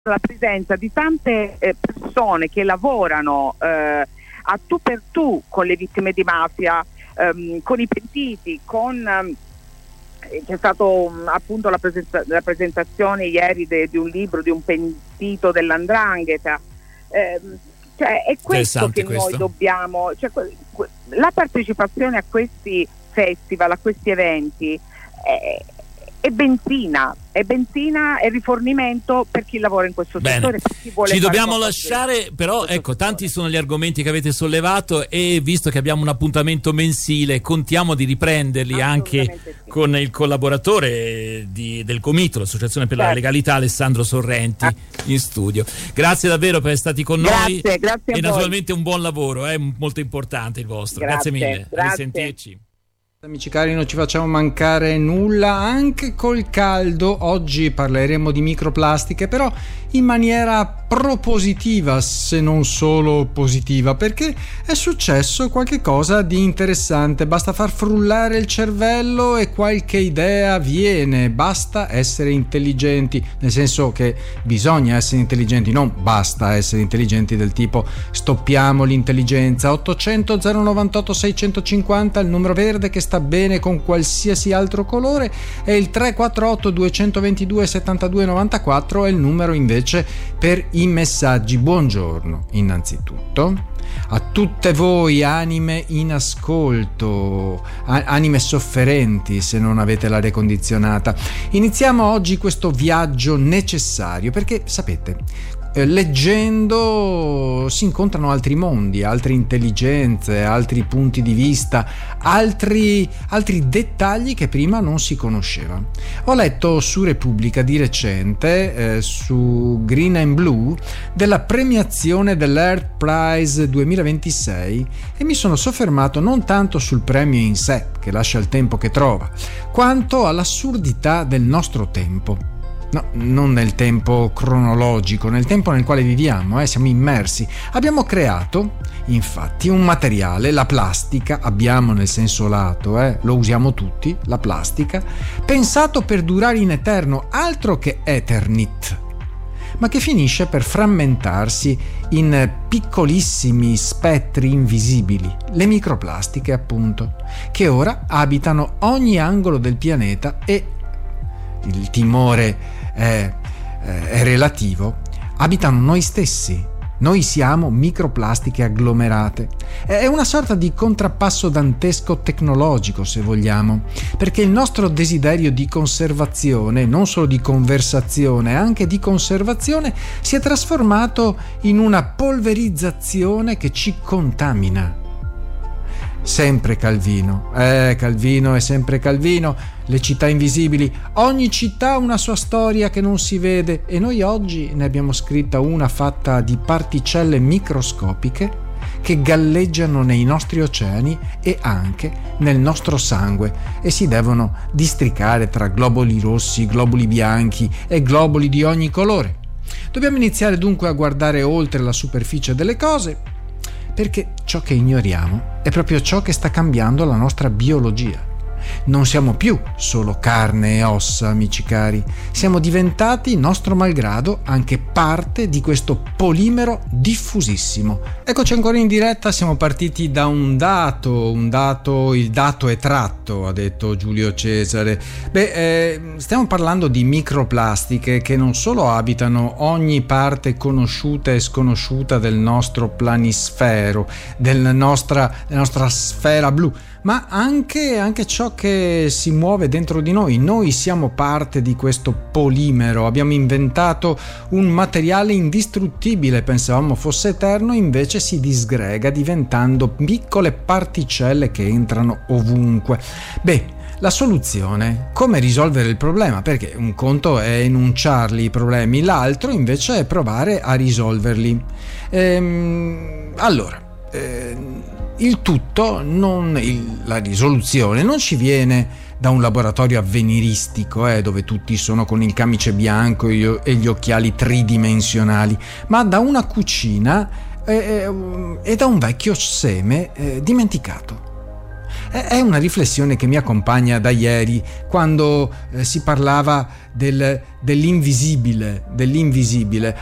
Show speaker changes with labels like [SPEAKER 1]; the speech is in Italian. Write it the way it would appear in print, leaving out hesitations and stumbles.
[SPEAKER 1] la presenza di tante persone che lavorano a tu per tu con le vittime di mafia, con i pentiti, c'è stato appunto la presentazione ieri di un libro di un pentito dell''ndrangheta, cioè è questo che noi dobbiamo, cioè, la partecipazione a questi festival, a questi eventi è benzina, è rifornimento per chi lavora in questo settore, per chi vuole.
[SPEAKER 2] Ci dobbiamo lasciare, però ecco, tanti sono gli argomenti che avete sollevato e visto che abbiamo un appuntamento mensile, contiamo di riprenderli anche con il collaboratore del Comito, l'Associazione per la Legalità, Alessandro Sorrenti, in studio. Grazie davvero per essere stati con noi.
[SPEAKER 1] Grazie
[SPEAKER 2] e naturalmente un buon lavoro, molto importante il vostro. Grazie mille. Risentirci.
[SPEAKER 3] Amici cari, non ci facciamo mancare nulla anche col caldo. Oggi parleremo di microplastiche, però in maniera propositiva, se non solo positiva, perché è successo qualche cosa di interessante. Basta far frullare il cervello e qualche idea viene. Basta essere intelligenti, nel senso che bisogna essere intelligenti, non basta essere intelligenti del tipo stoppiamo l'intelligenza. 800 098 650 il numero verde che sta bene con qualsiasi altro colore, e il 348 222 72 94 è il numero invece per i messaggi. Buongiorno innanzitutto a tutte voi anime in ascolto, anime sofferenti se non avete l'aria condizionata. Iniziamo oggi questo viaggio necessario perché sapete, leggendo si incontrano altri mondi, altre intelligenze, altri punti di vista, altri dettagli che prima non si conosceva. Ho letto su Repubblica di recente, su Green and Blue, della premiazione dell'Earth Prize 2026 e mi sono soffermato non tanto sul premio in sé, che lascia il tempo che trova, quanto all'assurdità del nostro tempo. No, non nel tempo cronologico, nel tempo nel quale viviamo, siamo immersi. Abbiamo creato, infatti, un materiale, la plastica, abbiamo nel senso lato, lo usiamo tutti, la plastica, pensato per durare in eterno, altro che Eternit, ma che finisce per frammentarsi in piccolissimi spettri invisibili, le microplastiche appunto, che ora abitano ogni angolo del pianeta e il timore è relativo, abitano noi stessi. Noi siamo microplastiche agglomerate. È una sorta di contrappasso dantesco tecnologico, se vogliamo, perché il nostro desiderio di conservazione, non solo di conversazione, anche di conservazione, si è trasformato in una polverizzazione che ci contamina. Sempre Calvino, Calvino è sempre Calvino, le città invisibili, ogni città ha una sua storia che non si vede e noi oggi ne abbiamo scritta una fatta di particelle microscopiche che galleggiano nei nostri oceani e anche nel nostro sangue e si devono districare tra globuli rossi, globuli bianchi e globuli di ogni colore. Dobbiamo iniziare dunque a guardare oltre la superficie delle cose, perché ciò che ignoriamo è proprio ciò che sta cambiando la nostra biologia. Non siamo più solo carne e ossa, amici cari, siamo diventati, nostro malgrado, anche parte di questo polimero diffusissimo. Eccoci ancora in diretta, siamo partiti da un dato, il dato è tratto, ha detto Giulio Cesare. Stiamo parlando di microplastiche che non solo abitano ogni parte conosciuta e sconosciuta del nostro planisfero, della nostra sfera blu, ma anche ciò che si muove dentro di noi. Noi siamo parte di questo polimero, abbiamo inventato un materiale indistruttibile, pensavamo fosse eterno, invece si disgrega diventando piccole particelle che entrano ovunque. La soluzione, come risolvere il problema? Perché un conto è enunciarli i problemi, l'altro invece è provare a risolverli. Il tutto, la risoluzione non ci viene da un laboratorio avveniristico dove tutti sono con il camice bianco e gli occhiali tridimensionali, ma da una cucina e da un vecchio seme dimenticato. È una riflessione che mi accompagna da ieri, quando si parlava dell'invisibile.